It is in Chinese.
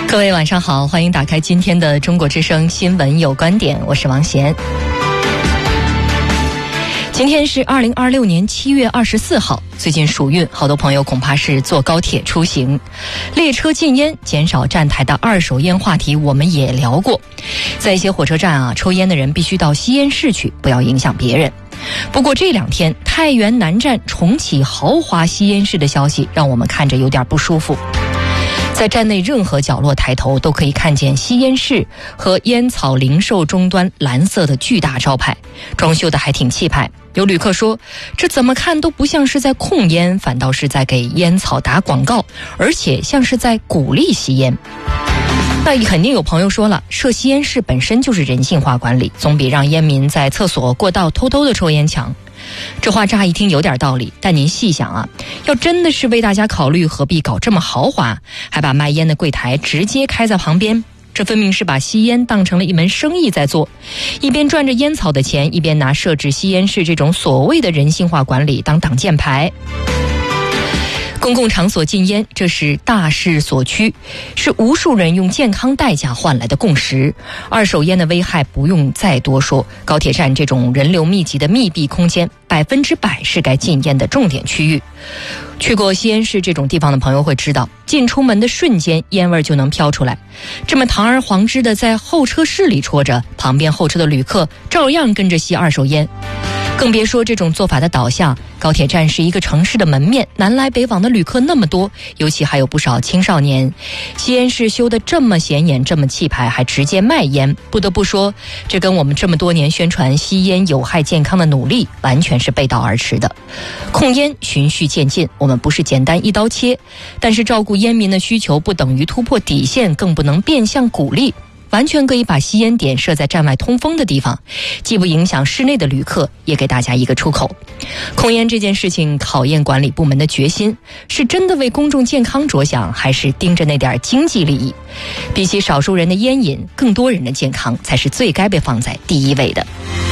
各位晚上好，欢迎打开今天的中国之声新闻有观点，我是王贤。今天是2026年7月24号，最近暑运，好多朋友恐怕是坐高铁出行。列车禁烟、减少站台的二手烟话题我们也聊过。在一些火车站抽烟的人必须到吸烟室去，不要影响别人。不过这两天太原南站重启豪华吸烟室的消息让我们看着有点不舒服。在站内任何角落抬头都可以看见吸烟室和烟草零售终端蓝色的巨大招牌，装修的还挺气派。有旅客说，这怎么看都不像是在控烟，反倒是在给烟草打广告，而且像是在鼓励吸烟。那肯定有朋友说了，设吸烟室本身就是人性化管理，总比让烟民在厕所过道偷偷的抽烟强。这话乍一听有点道理，但您细想要真的是为大家考虑，何必搞这么豪华，还把卖烟的柜台直接开在旁边？这分明是把吸烟当成了一门生意在做，一边赚着烟草的钱，一边拿设置吸烟室这种所谓的人性化管理当挡箭牌。公共场所禁烟，这是大势所趋，是无数人用健康代价换来的共识。二手烟的危害不用再多说，高铁站这种人流密集的密闭空间，100%是该禁烟的重点区域。去过吸烟室这种地方的朋友会知道，进出门的瞬间烟味就能飘出来，这么堂而皇之的在候车室里戳着，旁边候车的旅客照样跟着吸二手烟。更别说这种做法的导向，高铁站是一个城市的门面，南来北往的旅客那么多，尤其还有不少青少年。吸烟室修得这么显眼，这么气派，还直接卖烟，不得不说，这跟我们这么多年宣传吸烟有害健康的努力完全是背道而驰的。控烟循序渐进，我们不是简单一刀切，但是照顾烟民的需求不等于突破底线，更不能变相鼓励。完全可以把吸烟点设在站外通风的地方，既不影响室内的旅客，也给大家一个出口。控烟这件事情考验管理部门的决心，是真的为公众健康着想，还是盯着那点经济利益？比起少数人的烟瘾，更多人的健康才是最该被放在第一位的。